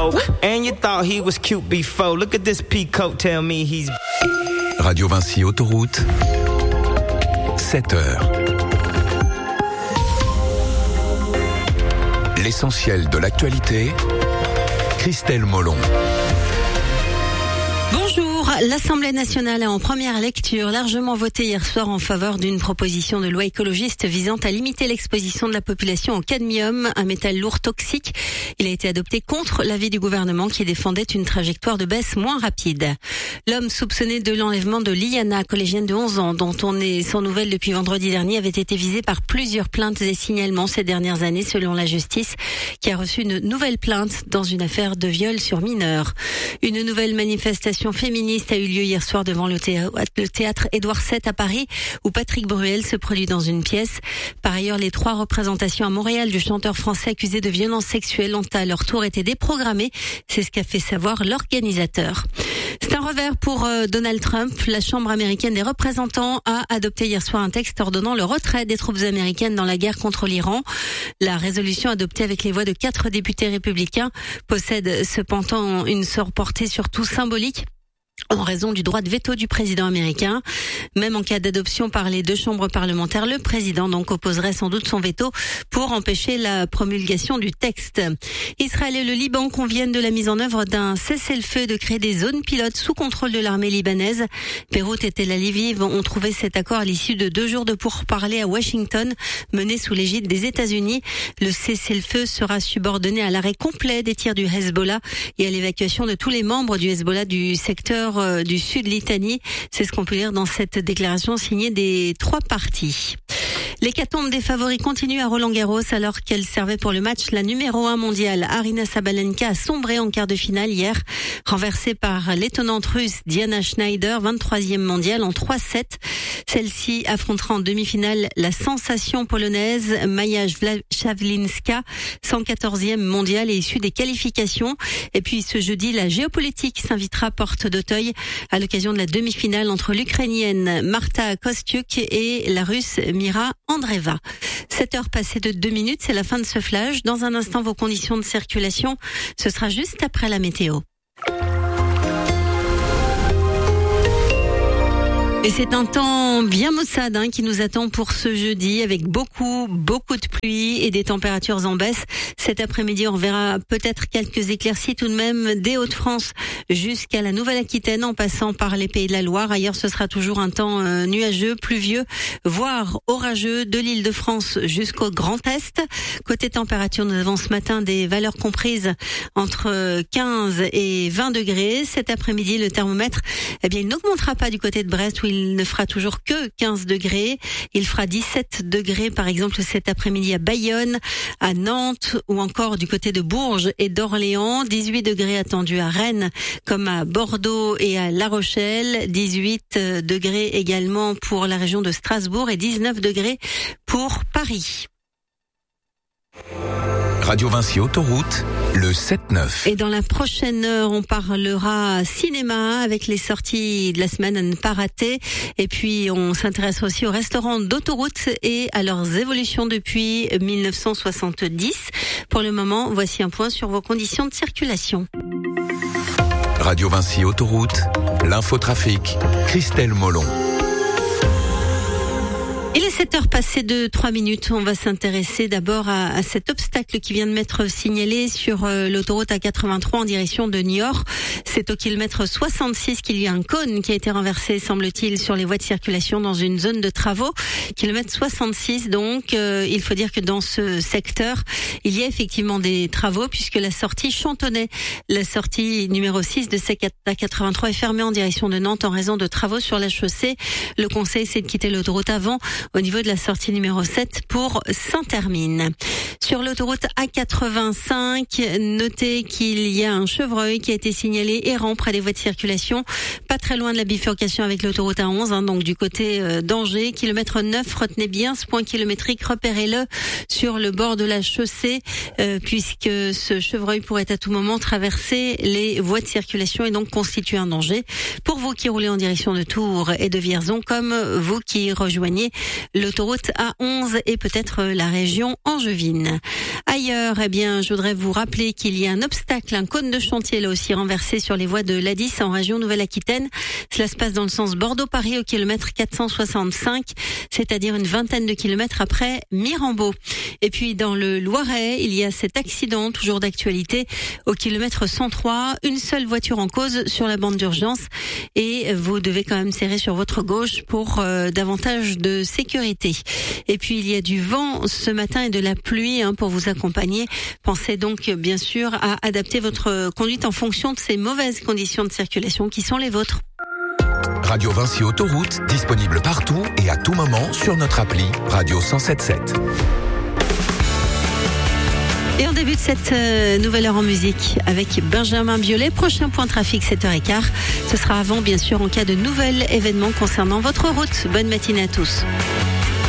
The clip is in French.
smoke. And you thought he was cute before. Look at this peacoat, tell me he's... Radio Vinci Autoroute, 7h. L'essentiel de l'actualité, Christelle Molon. Bonjour. L'Assemblée nationale a en première lecture largement voté hier soir en faveur d'une proposition de loi écologiste visant à limiter l'exposition de la population au cadmium, un métal lourd toxique. Il a été adopté contre l'avis du gouvernement qui défendait une trajectoire de baisse moins rapide. L'homme soupçonné de l'enlèvement de Liana, collégienne de 11 ans, dont on est sans nouvelles depuis vendredi dernier, avait été visé par plusieurs plaintes et signalements ces dernières années selon la justice, qui a reçu une nouvelle plainte dans une affaire de viol sur mineur. Une nouvelle manifestation féministe a eu lieu hier soir devant le théâtre Édouard VII à Paris, où Patrick Bruel se produit dans une pièce. Par ailleurs, les 3 représentations à Montréal du chanteur français accusé de violences sexuelles ont à leur tour été déprogrammées. C'est ce qu'a fait savoir l'organisateur. C'est un revers pour Donald Trump. La Chambre américaine des représentants a adopté hier soir un texte ordonnant le retrait des troupes américaines dans la guerre contre l'Iran. La résolution adoptée avec les voix de 4 députés républicains possède cependant une portée surtout symbolique, en raison du droit de veto du président américain. Même en cas d'adoption par les 2 chambres parlementaires, le président donc opposerait sans doute son veto pour empêcher la promulgation du texte. Israël et le Liban conviennent de la mise en œuvre d'un cessez-le-feu et de créer des zones pilotes sous contrôle de l'armée libanaise. Beyrouth et Tel Aviv ont trouvé cet accord à l'issue de 2 jours de pourparlers à Washington, menés sous l'égide des États-Unis. Le cessez-le-feu sera subordonné à l'arrêt complet des tirs du Hezbollah et à l'évacuation de tous les membres du Hezbollah du secteur du sud Litanie. C'est ce qu'on peut lire dans cette déclaration signée des 3 parties. L'hécatombe des favoris continue à Roland-Garros alors qu'elle servait pour le match. La numéro 1 mondiale, Aryna Sabalenka, a sombré en quart de finale hier, renversée par l'étonnante russe Diana Schneider, 23e mondiale en 3-7. Celle-ci affrontera en demi-finale la sensation polonaise Maja Szawlinska, 114e mondiale et issue des qualifications. Et puis ce jeudi, la géopolitique s'invitera porte d'Auteuil à l'occasion de la demi-finale entre l'Ukrainienne Marta Kostyuk et la Russe Mira Andreeva. 7h passées de 2 minutes, c'est la fin de ce flash. Dans un instant, vos conditions de circulation, ce sera juste après la météo. Et c'est un temps bien maussade qui nous attend pour ce jeudi, avec beaucoup de pluie et des températures en baisse. Cet après-midi, on verra peut-être quelques éclaircies tout de même des Hauts-de-France jusqu'à la Nouvelle-Aquitaine, en passant par les Pays de la Loire. Ailleurs, ce sera toujours un temps nuageux, pluvieux, voire orageux de l'Île-de-France jusqu'au Grand Est. Côté température, nous avons ce matin des valeurs comprises entre 15 et 20 degrés. Cet après-midi, le thermomètre, il n'augmentera pas du côté de Brest, où il ne fera toujours que 15 degrés. Il fera 17 degrés, par exemple, cet après-midi à Bayonne, à Nantes ou encore du côté de Bourges et d'Orléans. 18 degrés attendus à Rennes, comme à Bordeaux et à La Rochelle. 18 degrés également pour la région de Strasbourg et 19 degrés pour Paris. Radio Vinci Autoroute, le 7-9. Et dans la prochaine heure, on parlera cinéma avec les sorties de la semaine à ne pas rater. Et puis, on s'intéresse aussi aux restaurants d'autoroute et à leurs évolutions depuis 1970. Pour le moment, voici un point sur vos conditions de circulation. Radio Vinci Autoroute, l'infotrafic, Christelle Molon. Il est 7h passées de 3 minutes. On va s'intéresser d'abord à cet obstacle qui vient de m'être signalé sur l'autoroute A83 en direction de Niort. C'est au kilomètre 66 qu'il y a un cône qui a été renversé, semble-t-il, sur les voies de circulation dans une zone de travaux. Kilomètre 66, donc, il faut dire que dans ce secteur, il y a effectivement des travaux puisque la sortie Chantonnay, la sortie numéro 6 de cette A83 est fermée en direction de Nantes en raison de travaux sur la chaussée. Le conseil, c'est de quitter l'autoroute avant au niveau de la sortie numéro 7 pour Saint-Hermine. Sur l'autoroute A85, notez qu'il y a un chevreuil qui a été signalé errant près des voies de circulation, pas très loin de la bifurcation avec l'autoroute A11, donc du côté d'Angers, kilomètre 9. Retenez bien ce point kilométrique, repérez-le sur le bord de la chaussée, puisque ce chevreuil pourrait à tout moment traverser les voies de circulation et donc constituer un danger pour vous qui roulez en direction de Tours et de Vierzon, comme vous qui rejoignez l'autoroute A11 et peut-être la région angevine. Ailleurs, je voudrais vous rappeler qu'il y a un obstacle, un cône de chantier là aussi renversé sur les voies de l'A10 en région Nouvelle-Aquitaine. Cela se passe dans le sens Bordeaux-Paris au kilomètre 465, c'est-à-dire une vingtaine de kilomètres après Mirambeau. Et puis dans le Loiret, il y a cet accident toujours d'actualité au kilomètre 103, une seule voiture en cause sur la bande d'urgence et vous devez quand même serrer sur votre gauche pour davantage de sécurité. Et puis il y a du vent ce matin et de la pluie pour vous accompagner. Pensez donc bien sûr à adapter votre conduite en fonction de ces mauvaises conditions de circulation qui sont les vôtres. Radio Vinci Autoroute, disponible partout et à tout moment sur notre appli Radio 107.7. Et on débute cette nouvelle heure en musique avec Benjamin Biolay. Prochain point trafic 7h15. Ce sera avant bien sûr en cas de nouvel événement concernant votre route. Bonne matinée à tous.